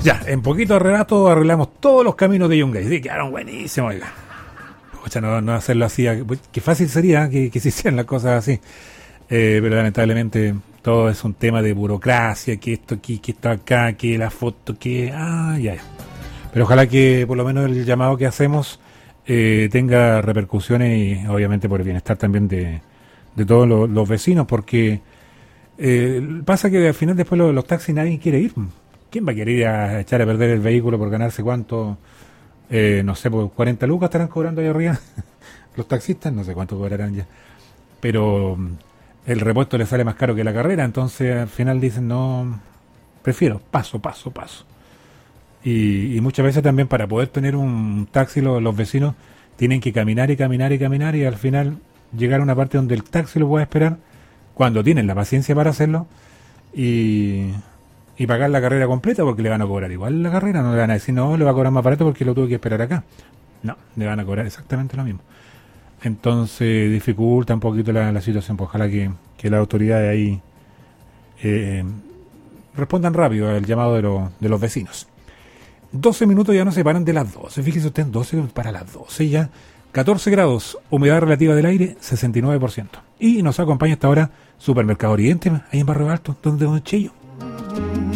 Ya, en poquito relato arreglamos todos los caminos de Yungay. Sí, quedaron buenísimos, oiga. Pucha, no hacerlo así. Qué fácil sería que se hicieran las cosas así. Pero lamentablemente todo es un tema de burocracia, que esto aquí, que esto acá, que la foto, que... ya. Pero ojalá que por lo menos el llamado que hacemos tenga repercusiones y obviamente por el bienestar también de todos los vecinos, porque pasa que al final después los taxis nadie quiere ir. ¿Quién va a querer ir a echar a perder el vehículo por ganarse cuánto? No sé, pues 40 lucas estarán cobrando ahí arriba los taxistas, no sé cuánto cobrarán ya. Pero el repuesto le sale más caro que la carrera, entonces al final dicen, no, prefiero paso. Y muchas veces también para poder tener un taxi los vecinos tienen que caminar y al final llegar a una parte donde el taxi lo puede esperar cuando tienen la paciencia para hacerlo y pagar la carrera completa, porque le van a cobrar igual la carrera, no le van a decir no, le va a cobrar más barato porque lo tuve que esperar acá. No, le van a cobrar exactamente lo mismo. Entonces dificulta un poquito la situación. Pues ojalá que las autoridades ahí respondan rápido al llamado de los vecinos. 12 minutos ya no se paran de las 12. Fíjese usted, 12 para las 12 ya. 14 grados, humedad relativa del aire, 69%. Y nos acompaña hasta ahora Supermercado Oriente, ahí en Barrio Alto, donde Don Chillo.